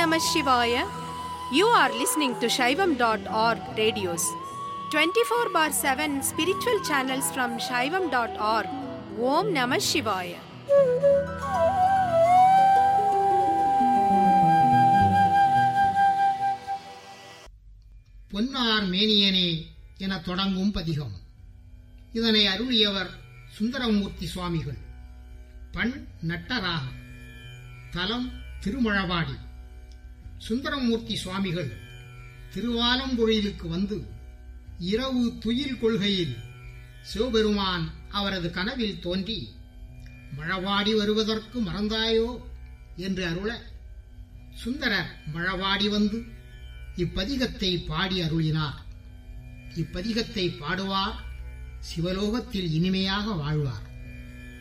Namah Shivaya. You are listening to Shaivam.org radios. 24/7 spiritual channels from Shaivam.org. Om Namah Shivaya. பொன்னார் மேனியனே என தொடங்கும் பதிகம். இதனை அருளியவர் சுந்தரமூர்த்தி சுவாமிகள். பண் நட்டராகம். தலம் திருமழவாடி. சுந்தரமூர்த்தி சுவாமிகள் திருவாலம்பொழிலுக்கு வந்து இரவு துயில் கொள்கையில் சிவபெருமான் அவரது கனவில் தோன்றி, மழவாடி வருவதற்கு மறந்தாயோ என்று அருள, சுந்தரர் மழவாடி வந்து இப்பதிகத்தை பாடி அருளினார். இப்பதிகத்தை பாடுவார் சிவலோகத்தில் இனிமையாக வாழ்வார்.